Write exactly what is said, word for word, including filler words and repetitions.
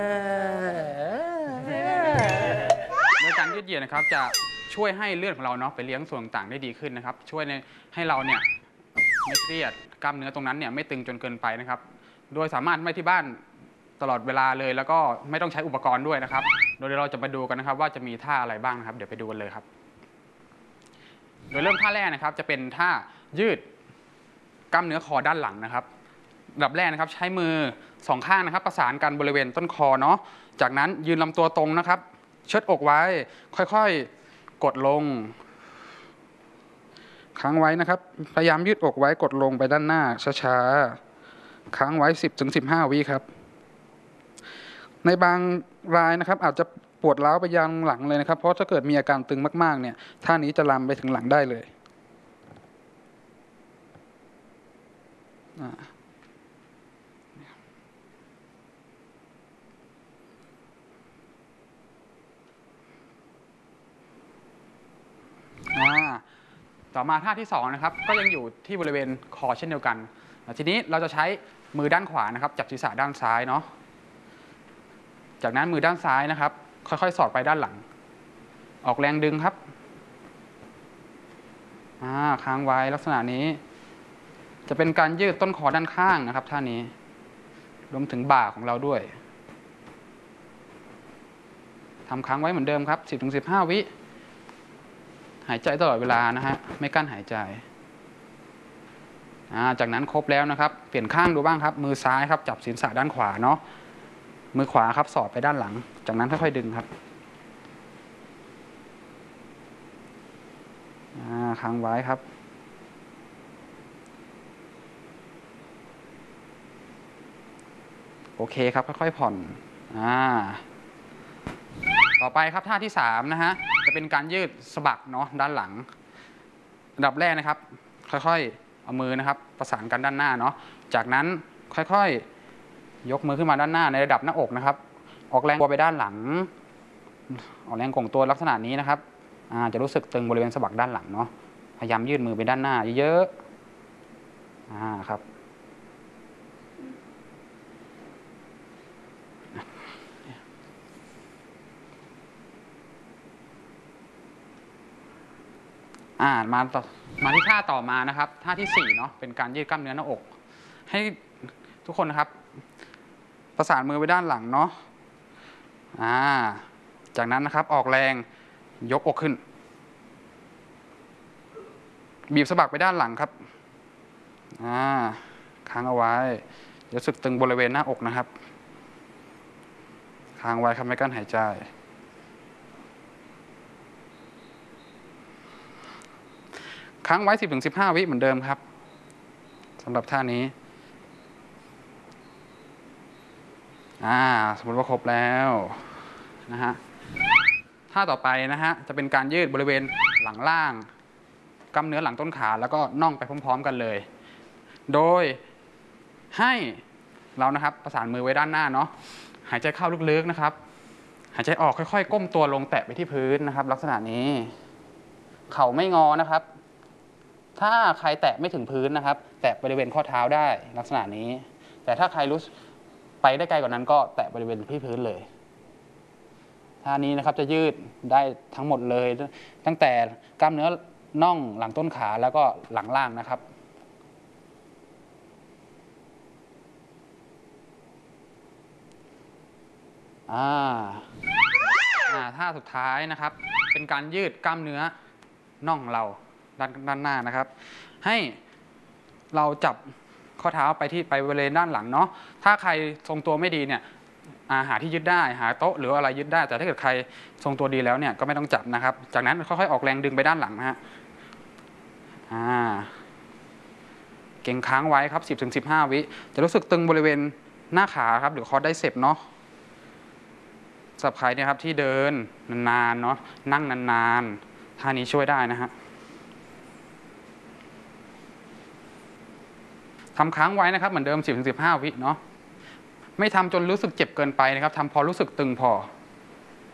โดยการยืดเหยียดนะครับจะช่วยให้เลือดของเราเนาะไปเลี้ยงส่วนต่างๆได้ดีขึ้นนะครับช่วยให้เราเนี่ยไม่เครียดกล้ามเนื้อตรงนั้นเนี่ยไม่ตึงจนเกินไปนะครับโดยสามารถไม่ที่บ้านตลอดเวลาเลยแล้วก็ไม่ต้องใช้อุปกรณ์ด้วยนะครับโดยเราจะมาดูกันนะครับว่าจะมีท่าอะไรบ้างนะครับเดี๋ยวไปดูกันเลยครับโดยเริ่มท่าแรกนะครับจะเป็นท่ายืดกล้ามเนื้อคอด้านหลังนะครับอันดับแรกนะครับใช้มือสองข้างนะครับประสานกันบริเวณต้นคอเนาะจากนั้นยืนลำตัวตรงนะครับเชิดอกไว้ค่อยๆกดลงค้างไว้นะครับพยายามยืดอกไว้กดลงไปด้านหน้าช้าๆค้างไว้ สิบถึงสิบห้า วิครับในบางรายนะครับอาจจะปวดร้าวไปยังหลังเลยนะครับเพราะถ้าเกิดมีอาการตึงมากๆเนี่ยท่านี้จะลามไปถึงหลังได้เลยต่อมาท่าที่สองนะครับก็ยังอยู่ที่บริเวณคอเช่นเดียวกันทีนี้เราจะใช้มือด้านขวานะครับจับศีรษะด้านซ้ายเนาะจากนั้นมือด้านซ้ายนะครับค่อยๆสอดไปด้านหลังออกแรงดึงครับค้างไว้ลักษณะนี้จะเป็นการยืดต้นคอด้านข้างนะครับท่านี้รวมถึงบ่าของเราด้วยทำค้างไว้เหมือนเดิมครับ สิบถึงสิบห้า วิหายใจตลอดเวลานะฮะไม่กั้นหายใจจากนั้นครบแล้วนะครับเปลี่ยนข้างดูบ้างครับมือซ้ายครับจับศีรษะด้านขวาเนาะมือขวาครับสอดไปด้านหลังจากนั้นค่อยๆดึงครับค้างไว้ครับโอเคครับค่อยๆผ่อนอ่าต่อไปครับท่าที่สามนะฮะจะเป็นการยืดสะบักเนาะด้านหลังอันดับแรกนะครับค่อยๆเอามือนะครับประสานกันด้านหน้าเนาะจากนั้นค่อยๆยกมือขึ้นมาด้านหน้าในระดับหน้าอกนะครับออกแรงตัวไปด้านหลังออกแรงโก่งตัวลักษณะนี้นะครับจะรู้สึกตึงบริเวณสะบักด้านหลังเนาะพยายามยืดมือไปด้านหน้าเยอะๆครับอ่ามาต่อมาที่ท่าต่อมานะครับท่าที่สี่เนาะเป็นการยืดกล้ามเนื้อหน้าอกให้ทุกคนนะครับประสานมือไปด้านหลังเนาะอ่าจากนั้นนะครับออกแรงยกอกขึ้นบีบสะบักไปด้านหลังครับอ่าค้างเอาไว้รู้สึกตึงบริเวณหน้าอกนะครับค้างไว้ครับไม่กั้นหายใจค้างไว้ สิบถึงสิบห้า วิเหมือนเดิมครับสำหรับท่านี้อ่าสมมติว่าครบแล้วนะฮะท่าต่อไปนะฮะจะเป็นการยืดบริเวณหลังล่างกล้ามเนื้อหลังต้นขาแล้วก็น่องไปพร้อมๆกันเลยโดยให้เรานะครับประสานมือไว้ด้านหน้าเนาะหายใจเข้าลึกๆนะครับหายใจออกค่อยๆก้มตัวลงแตะไปที่พื้นนะครับลักษณะนี้เข่าไม่งอนะครับถ้าใครแตะไม่ถึงพื้นนะครับแตะบริเวณข้อเท้าได้ลักษณะนี้แต่ถ้าใครรู้ไปได้ไกลกว่านั้นก็แตะบริเวณที่พื้นเลยท่านี้นะครับจะยืดได้ทั้งหมดเลยตั้งแต่กล้ามเนื้อน่องหลังต้นขาแล้วก็หลังล่างนะครับอ่าท่าสุดท้ายนะครับเป็นการยืดกล้ามเนื้อน่องเราด้านด้านหน้านะครับให้เราจับข้อเท้าไปที่ไปบริเวณด้านหลังเนาะถ้าใครทรงตัวไม่ดีเนี่ยหาที่ยึดได้หาโต๊ะหรืออะไรยึดได้แต่ถ้าเกิดใครทรงตัวดีแล้วเนี่ยก็ไม่ต้องจับนะครับจากนั้นค่อยๆออกแรงดึงไปด้านหลังนะฮะเก่งค้างไว้ครับ สิบถึงสิบห้า วิจะรู้สึกตึงบริเวณหน้าขาครับหรือคอได้เสพเนาะสำหรับใครเนี่ยครับที่เดินนานๆเนาะนั่งนานๆท่านี้ช่วยได้นะฮะทำค้างไว้นะครับเหมือนเดิม สิบถึงสิบห้า วิเนาะไม่ทำจนรู้สึกเจ็บเกินไปนะครับทำพอรู้สึกตึงพอ